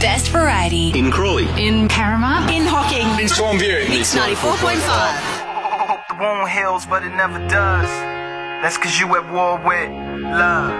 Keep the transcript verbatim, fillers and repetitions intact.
best variety. In Crawley. In Parramatta. In Hocking. In Stormview. Mix ninety-four point five. Hope the wound heals, but it never does. That's cause you at war with love.